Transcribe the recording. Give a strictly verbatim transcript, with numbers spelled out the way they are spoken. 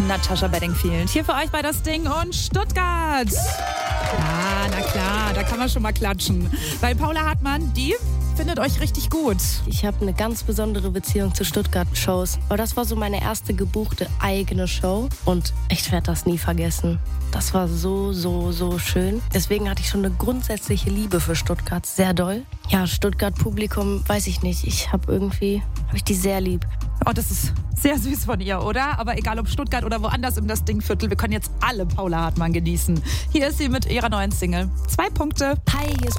Natasha Bedingfield. Hier für euch bei Das Ding und Stuttgart. Ja, na klar, da kann man schon mal klatschen. Weil Paula Hartmann, die findet euch richtig gut. Ich habe eine ganz besondere Beziehung zu Stuttgart-Shows. Aber das war so meine erste gebuchte eigene Show. Und ich werde das nie vergessen. Das war so, so, so schön. Deswegen hatte ich schon eine grundsätzliche Liebe für Stuttgart. Sehr doll. Ja, Stuttgart-Publikum, weiß ich nicht. Ich habe irgendwie, habe ich die sehr lieb. Oh, das ist sehr süß von ihr, oder? Aber egal ob Stuttgart oder woanders im Das Ding-Viertel, wir können jetzt alle Paula Hartmann genießen. Hier ist sie mit ihrer neuen Single. Zwei Punkte. Hi, hier ist